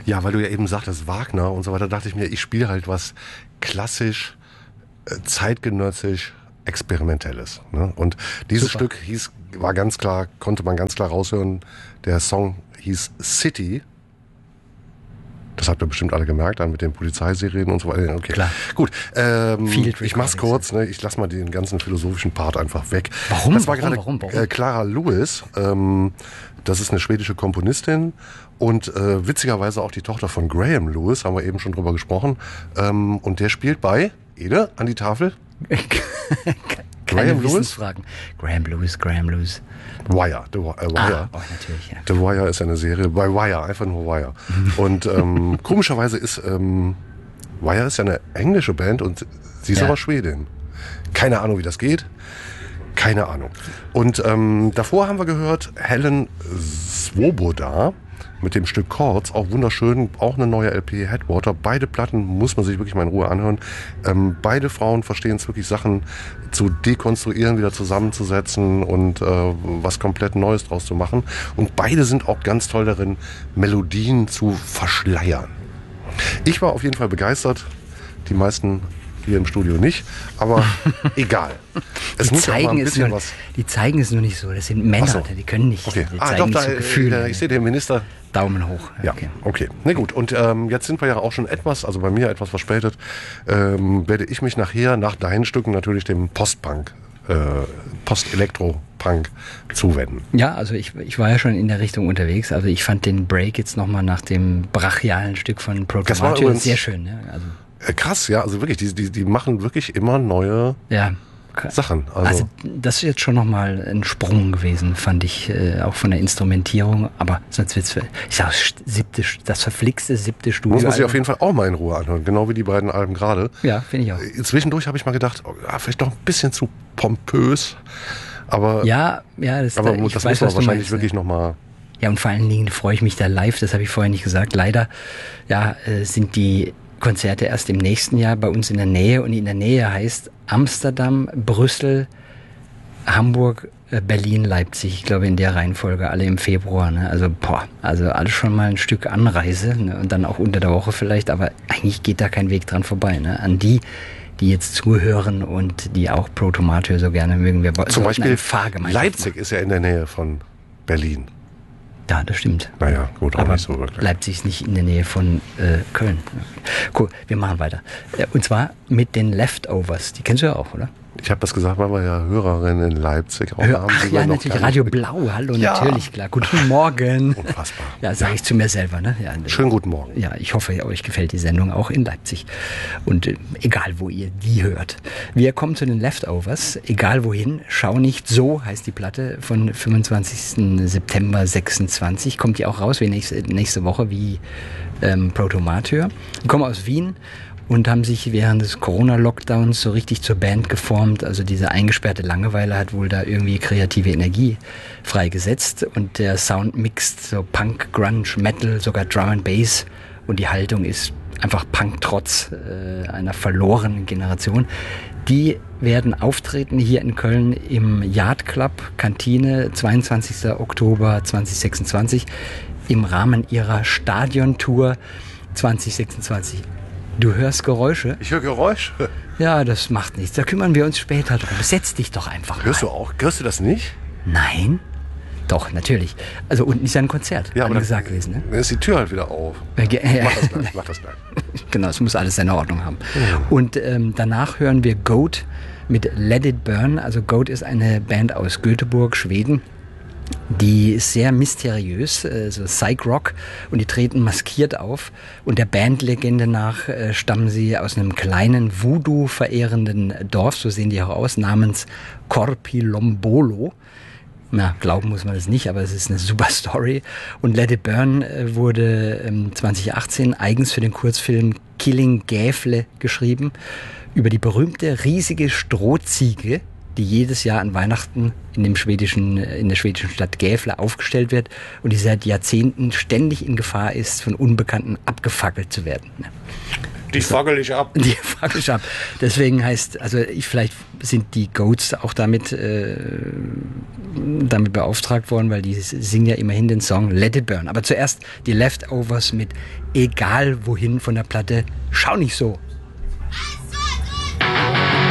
Ja, weil du ja eben sagtest, Wagner und so weiter, dachte ich mir, ich spiele halt was klassisch, zeitgenössisch, experimentelles. Ne? Und dieses Stück konnte man ganz klar raushören, der Song hieß City. Das habt ihr bestimmt alle gemerkt, dann mit den Polizeisirenen und so weiter. Okay, klar. Gut, ich mach's kurz. Ne? Ich lass mal den ganzen philosophischen Part einfach weg. Warum? Das war Warum? Clara Lewis. Das ist eine schwedische Komponistin und witzigerweise auch die Tochter von Graham Lewis, haben wir eben schon drüber gesprochen. Und der spielt bei, Ede, an die Tafel. Graham Lewis? Graham Lewis. Wire, The Wire. Natürlich, ja. The Wire ist eine Serie, bei Wire, einfach nur Wire. Und komischerweise ist, Wire ist ja eine englische Band und sie ist aber Schwedin. Keine Ahnung, wie das geht. Keine Ahnung. Und davor haben wir gehört Helen Swoboda mit dem Stück Chords, auch wunderschön, auch eine neue LP, Headwater. Beide Platten muss man sich wirklich mal in Ruhe anhören. Beide Frauen verstehen es wirklich, Sachen zu dekonstruieren, wieder zusammenzusetzen und was komplett Neues draus zu machen. Und beide sind auch ganz toll darin, Melodien zu verschleiern. Ich war auf jeden Fall begeistert. Die meisten hier im Studio nicht, aber egal. Die zeigen es nur nicht so. Das sind Männer, so. Die können nicht. Okay. Die zeigen doch, so Gefühle. Ich sehe den Minister. Daumen hoch. Ja, okay. Na gut, und jetzt sind wir ja auch schon bei mir etwas verspätet, werde ich mich nachher, nach deinen Stücken natürlich dem Post-Punk, Post-Elektro-Punk zuwenden. Ja, also ich war ja schon in der Richtung unterwegs. Also ich fand den Break jetzt nochmal nach dem brachialen Stück von Protomatia sehr schön. Ne? Also krass, ja, also wirklich, die machen wirklich immer neue Sachen. Also das ist jetzt schon nochmal ein Sprung gewesen, fand ich, auch von der Instrumentierung, aber sonst wird's, ich sag, das verflixte 7. Studio. Muss man sich auf jeden Fall auch mal in Ruhe anhören, genau wie die beiden Alben gerade. Ja, finde ich auch. Zwischendurch habe ich mal gedacht, vielleicht doch ein bisschen zu pompös, aber das muss man wahrscheinlich wirklich nochmal. Ja, und vor allen Dingen freue ich mich da live, das habe ich vorher nicht gesagt, leider sind die Konzerte erst im nächsten Jahr bei uns in der Nähe, und in der Nähe heißt Amsterdam, Brüssel, Hamburg, Berlin, Leipzig. Ich glaube in der Reihenfolge, alle im Februar. Ne? Also alles schon mal ein Stück Anreise, ne? Und dann auch unter der Woche vielleicht, aber eigentlich geht da kein Weg dran vorbei. Ne? An die jetzt zuhören und die auch Protomatia so gerne mögen. Wir zum Beispiel Leipzig ist ja in der Nähe von Berlin. Ja, das stimmt. Naja, gut, auch aber nicht so wirklich. Leipzig ist nicht in der Nähe von Köln. Cool, wir machen weiter. Und zwar mit den Leftovers. Die kennst du ja auch, oder? Ich habe das gesagt, weil wir ja Hörerinnen in Leipzig auch haben. Ach ja, natürlich, Radio Blau, hallo, natürlich, klar. Guten Morgen. Unfassbar. Ja, sage ich zu mir selber. Ne? Ja, schönen guten Morgen. Ja, ich hoffe, euch gefällt die Sendung auch in Leipzig. Und egal, wo ihr die hört. Wir kommen zu den Leftovers, egal wohin, schau nicht so, heißt die Platte von 25. September 26. Kommt die auch raus wie nächste Woche, wie Protomatia. Die kommen aus Wien und haben sich während des Corona-Lockdowns so richtig zur Band geformt. Also diese eingesperrte Langeweile hat wohl da irgendwie kreative Energie freigesetzt. Und der Sound mixt so Punk, Grunge, Metal, sogar Drum and Bass. Und die Haltung ist einfach Punk trotz einer verlorenen Generation. Die werden auftreten hier in Köln im Yard Club, Kantine, 22. Oktober 2026 im Rahmen ihrer Stadiontour 2026. Du hörst Geräusche? Ich höre Geräusche. Ja, das macht nichts. Da kümmern wir uns später drum. Setz dich doch einfach Hörst du auch? Hörst du das nicht? Nein. Doch, natürlich. Also unten ist ja ein Konzert angesagt gewesen. Ne? Dann ist die Tür halt wieder auf. Mach das gleich. Genau, es muss alles seine Ordnung haben. Ja. Und danach hören wir Goat mit Let It Burn. Also Goat ist eine Band aus Göteborg, Schweden. Die ist sehr mysteriös, so Psych-Rock, und die treten maskiert auf. Und der Bandlegende nach stammen sie aus einem kleinen Voodoo-verehrenden Dorf, so sehen die auch aus, namens Korpilombolo. Na, glauben muss man das nicht, aber es ist eine super Story. Und Let It Burn wurde 2018 eigens für den Kurzfilm Killing Gävle geschrieben, über die berühmte riesige Strohziege, die jedes Jahr an Weihnachten in der schwedischen Stadt Gävle aufgestellt wird und die seit Jahrzehnten ständig in Gefahr ist, von Unbekannten abgefackelt zu werden. Die fackel ich ab. Die fackel ich ab. Deswegen heißt, also vielleicht sind die Goats auch damit beauftragt worden, weil die singen ja immerhin den Song Let It Burn. Aber zuerst die Leftovers mit Egal wohin von der Platte Schau nicht so.